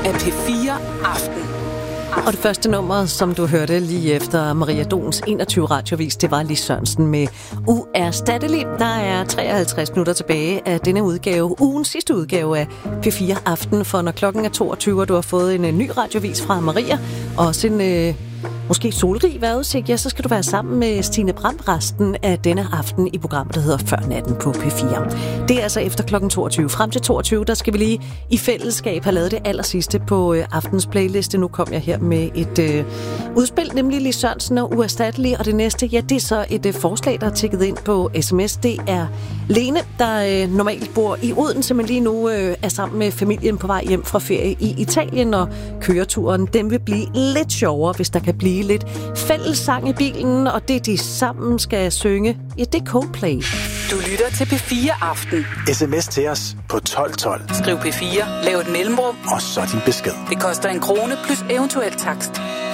af P4 Aften. Og det første nummer, som du hørte lige efter Maria Dons 21 radiovis, det var Lis Sørensen med Uerstattelig. Der er 53 minutter tilbage af denne udgave, ugens sidste udgave af P4 Aften, for når klokken er 22, og du har fået en ny radiovis fra Maria, og også en måske solrig vejrudsigt, ja, så skal du være sammen med Stine Brandt resten af denne aften i programmet, der hedder Før Natten på P4. Det er altså efter klokken 22. Frem til 22, der skal vi lige i fællesskab have lavet det allersidste på aftens playliste. Nu kom jeg her med et udspil, nemlig Lis Sørensen og Uerstattelig, og det næste, ja, det er så et forslag, der er tikket ind på sms. Det er Lene, der normalt bor i Odense, men lige nu er sammen med familien på vej hjem fra ferie i Italien, og køreturen, den vil blive lidt sjovere, hvis der kan blive lidt fællessang i bilen, og det de sammen skal synge, ja, det er Coldplay. Du lytter til P4 Aften. SMS til os på 1212. Skriv P4, lav et mellemrum, og så din besked. Det koster 1 krone plus eventuel takst.